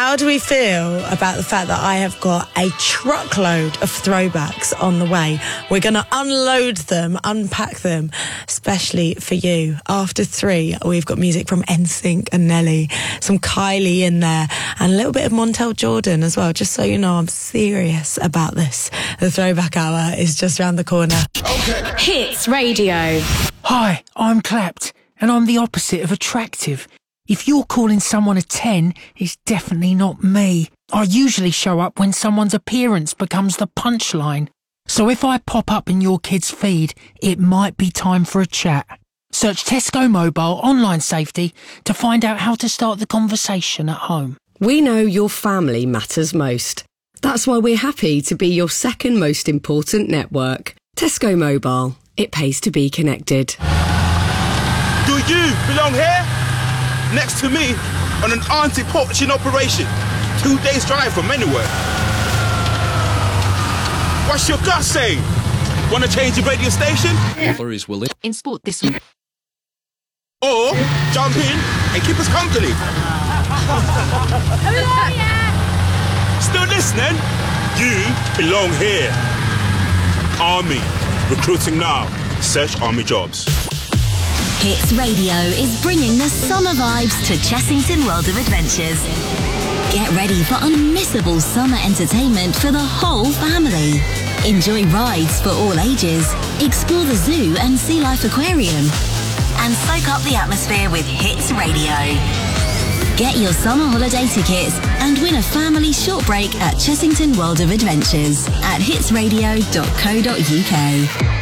How do we feel about the fact that I have got a truckload of throwbacks on the way? We're going to unload them, unpack them, especially for you. After 3, we've got music from NSYNC and Nelly, some Kylie in there, and a little bit of Montel Jordan as well, just so you know I'm serious about this. The Throwback Hour is just around the corner. Okay. Hits Radio. Hi, I'm Clapped, and I'm the opposite of attractive. If you're calling someone a 10, it's definitely not me. I usually show up when someone's appearance becomes the punchline. So if I pop up in your kid's feed, it might be time for a chat. Search Tesco Mobile Online Safety to find out how to start the conversation at home. We know your family matters most. That's why we're happy to be your second most important network. Tesco Mobile. It pays to be connected. Do you belong here? Next to me on an anti-poaching operation. 2 days drive from anywhere. What's your gut saying? Want to change your radio station? Flurries will In sport this week. Or jump in and keep us company? Still listening? You belong here. Army. Recruiting now. Search Army Jobs. Hits Radio is bringing the summer vibes to Chessington World of Adventures. Get ready for unmissable summer entertainment for the whole family. Enjoy rides for all ages, explore the zoo and sea life aquarium, and soak up the atmosphere with Hits Radio. Get your summer holiday tickets and win a family short break at Chessington World of Adventures at hitsradio.co.uk.